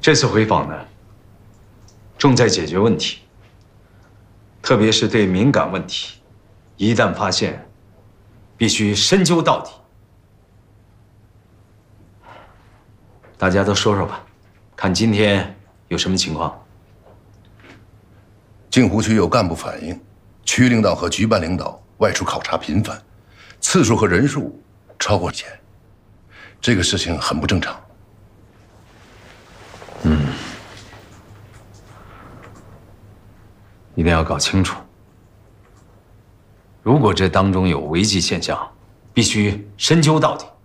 这次回访呢，重在解决问题，特别是对敏感问题，一旦发现，必须深究到底。大家都说说吧，看今天有什么情况。 镜湖区有干部反映，区领导和局办领导外出考察频繁，次数和人数超过以前，这个事情很不正常。 一定要搞清楚。如果这当中有违纪现象，必须深究到底。